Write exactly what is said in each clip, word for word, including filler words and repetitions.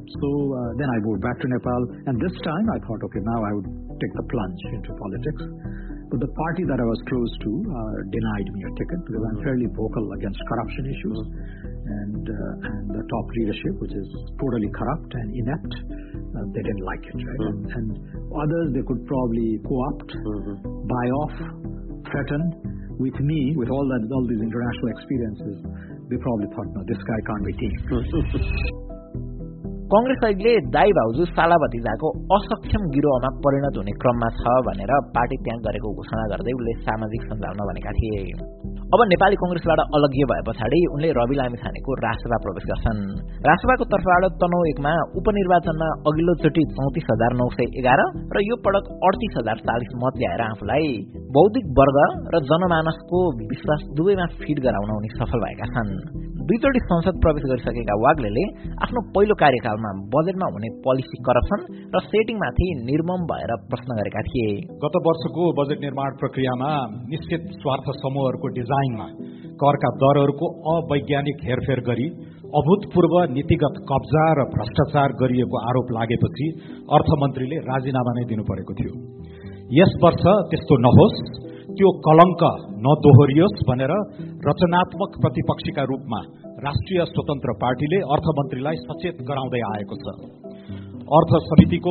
So uh, then I moved back to Nepal, and this time I thought, okay, now I would take the plunge into politics. But the party that I was close to uh, denied me a ticket because I'm fairly vocal against corruption issues, and uh, and the top leadership, which is totally corrupt and inept, uh, they didn't like it, right? And, and others they could probably co-opt, buy off, threaten. With me, with all that, all these international experiences, they probably thought, no, this guy can't be taken. Congress अहिले दाई भाउजू साला भतिजाको असक्षम गिरोहमा परिणत हुने क्रममा छ भनेर पार्टी त्याग गरेको घोषणा गर्दै उनले सामाजिक सञ्जालमा भनेका थिए। अब नेपाली कांग्रेसबाट अलग्गिए भए पछाडि उनले रवि लामिछानेको रासपा प्रवेश गर्छन्। रासपाको तर्फबाट तनहु एकमा उपनिर्वाचनमा अघिल्लो चोटि चौतिस हजार नौ सय एघार र यो पटक अडतिस हजार चालिस मत ल्याएर आफूलाई बौद्धिक वर्ग र जनमानसको विश्वास दुवैमा फिट गराउन उनी सफल भएका छन्। दुईचोटि संसद प्रवेश गरिसकेका वाग्लेले आफ्नो पहिलो कार्यकालमा बजेटमा हुने पोलिसी करप्सन र सेटिङमाथि निर्मम भएर प्रश्न गरेका थिए। गत वर्षको बजेट निर्माण प्रक्रियामा निश्चित स्वार्थ समूहहरूको डिजाइनमा करका दरहरूको अवैज्ञानिक हेरफेर गरी अभूतपूर्व नीतिगत कब्जा र भ्रष्टाचार गरिएको आरोप लागेपछि अर्थमन्त्रीले राजीनामा नै दिनु परेको थियो। यस वर्ष त्यस्तो नहोस्, त्यो कलंक नदोहोरियोस् भनेर रचनात्मक प्रतिपक्षीका रूपमा राष्ट्रिय स्वतन्त्र पार्टीले अर्थमन्त्रीलाई सचेत गराउँदै आएको छ। अर्थ समितिको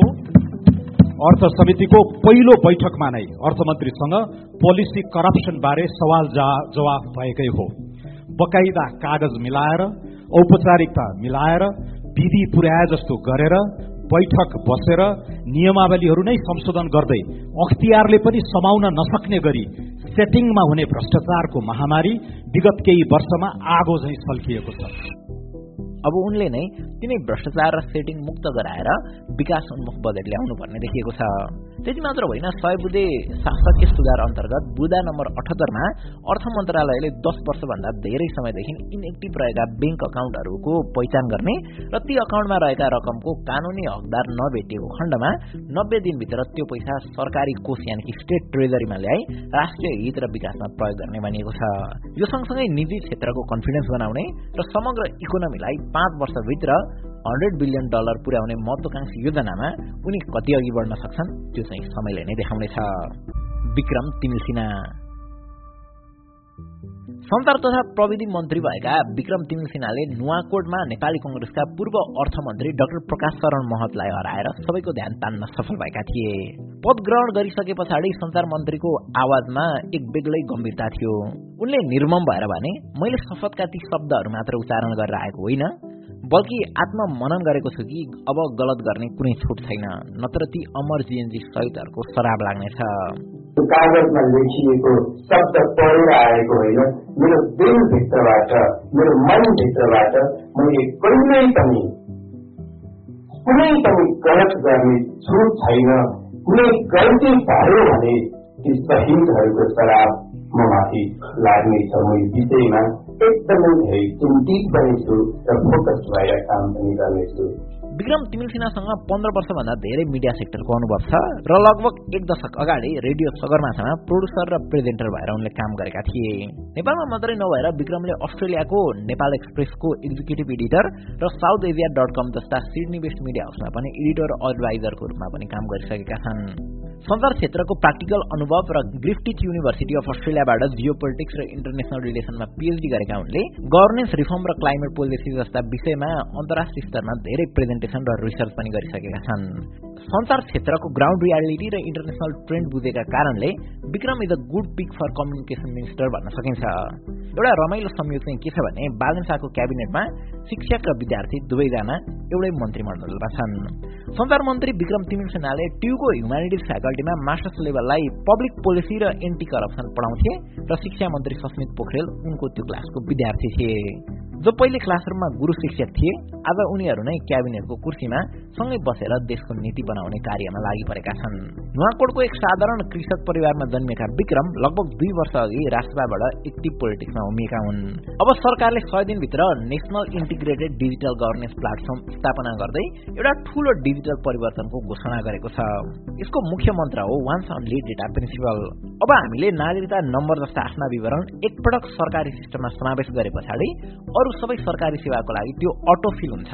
अर्थ समितिको पहिलो बैठकमा नै अर्थमन्त्रीसँग पोलिसी करप्सन बारे सवाल जवाफ भएकै हो। बकाइदा कागज मिलाएर, औपचारिकता मिलाएर, विधि पुर्याए जस्तो गरेर बैठक बसेर नियमावलीहरू नै संशोधन गर्दै अख्तियारले पनि समाउन नसक्ने गरी सेटिङमा हुने भ्रष्टाचारको महामारी विगत केही वर्षमा आगो झैं सल्किएको छ। अब उनले नै तिनै भ्रष्टाचार र सेटिङ मुक्त गराएर विकास उन्मुख बजेट ल्याउनु पर्ने देखिएको छ। त्यति मात्र होइन, सय बुँदे शासकीय सुधार अन्तर्गत बुँदा नम्बर अठहत्तरमा अर्थ मन्त्रालयले दस वर्षभन्दा धेरै समयदेखि इनएक्टिभ रहेका बैंक अकाउन्टहरूको पहिचान गर्ने र ती अकाउन्टमा रहेका रकमको कानूनी हकदार नभेटिएको खण्डमा नब्बे दिनभित्र त्यो पैसा सरकारी कोष यानि कि स्टेट ट्रेजरीमा ल्याई राष्ट्रिय हित र विकासमा प्रयोग गर्ने भनिएको छ। यो सँगसँगै निजी क्षेत्रको कन्फिडेन्स बनाउने र समग्र इकोनोमीलाई पाँच वर्षभित्र हन्ड्रेड बिलियन डलर पुर्याउने महत्वाकांक्षी योजनामा उनी कति अघि बढ्न सक्छन् त्यो चाहिँ समयले नै देखाउनेछ। विक्रम तिमिल सिन्हा संचार तथा प्रविधि मन्त्री भएका विक्रम तिमिल सिन्हाले नुवाकोटमा नेपाली कांग्रेसका पूर्व अर्थमन्त्री डाक्टर प्रकाश शरण महतलाई हराएर सबैको ध्यान तान्न सफल भएका थिए। पद ग्रहण गरिसके पछाडि संचार मन्त्रीको आवाजमा एक बेग्लै गम्भीरता थियो। उनले निर्मम भएर भने, मैले शपथका ती शब्दहरू मात्र उच्चारण गरेर आएको होइन, बल्कि आत्ममनन गरेको छु कि अब गलत गर्ने कुनै छुट छैन, नत्र ती अमर जीएनजी शहीदहरूको शराब लाग्नेछ। कागजमा लेखिएको शब्द पढेर आएको होइन, मेरो दिलभित्रबाट, मेरो मनभित्रबाट मैले कहिल्यै पनि कुनै पनि गलत गर्ने छुट छैन। कुनै गल्ती भयो भने ती शहीदहरूको शराब ममाथि लाग्नेछ। म यो विषयमा एकदमै धेरै चिन्तित पनि छु र फोकस भएर काम पनि गर्नेछु। विक्रम तिमिल सिन्हासँग पन्ध्र वर्षभन्दा धेरै मिडिया सेक्टरको अनुभव छ र लगभग एक दशक अगाडि रेडियो सगरमाथामा प्रोड्युसर र प्रेजेन्टर भएर उनले काम गरेका थिए। नेपालमा मात्रै नभएर विक्रमले अस्ट्रेलियाको नेपाल एक्सप्रेसको एक्जिक्युटिभ एडिटर र साउथ एसिया डट कम जस्ता सिडनी बेस्ड मिडिया हाउसमा पनि एडिटर एडभाइजरको रूपमा पनि काम गरिसकेका छन्। संचार क्षेत्रको प्र्याक्टिकल अनुभव र ग्रिफ्टिथ युनिभर्सिटी अफ अस्ट्रेलियाबाट जियोपोलिटिक्स र इन्टरनेशनल रिलेसनमा पीएचडी गरेका उनले गभर्नेन्स रिफर्म र क्लाइमेट पोलिसी जस्ता विषयमा अन्तर्राष्ट्रिय स्तरमा धेरै प्रेजेन्टेसन र रिसर्च पनि गरिसकेका छन्। संचार क्षेत्रको ग्राउन्ड रियालिटी र इन्टरनेशनल ट्रेन्ड बुझेका कारणले Vikram is a good pick for communication minister भन्न सकिन्छ। एउटा रमाइलो संयोग चाहिँ के छ भने बालन शाहको क्याबिनेटमा शिक्षक र विद्यार्थी दुवैजना एउटै मन्त्रीमण्डलमा छन्। संचार मन्त्री विक्रम तिमिल सिन्हाले ट्युको ह्युम्यानिटिज फ्याकल्टीमा मास्टर्स लेभललाई पब्लिक पोलिसी र एन्टी करप्सन पढाउँथे र शिक्षा मन्त्री सस्मित पोखरेल उनको त्यो क्लासको विद्यार्थी थिए। जो पहिले क्लासरुममा गुरु शिक्षक थिए, आज उनीहरू नै क्याबिनेटको कुर्सीमा सँगै बसेर देशको नीति बनाउने कार्यमा लागि परेका छन्। नुवाकोटको एक साधारण कृषक परिवारमा जन्मेका विक्रम लगभग दुई वर्ष अघि राष्ट्रबाट एक्टिभ पोलिटिक्समा उभिएका हुन्। अब सरकारले सय दिनभित्र national integrated digital governance platform स्थापना गर्दै एउटा ठूलो डिजिटल परिवर्तनको घोषणा गरेको छ। यसको मुख्य मन्त्र हो वान्स ओन्ली डेटा प्रिन्सिपल। अब हामीले नागरिकता नम्बर जस्ता आफ्ना विवरण एकपटक सरकारी सिस्टममा समावेश गरे पछाडि अरू सबै सरकारी सेवाको लागि त्यो अटोफिल हुन्छ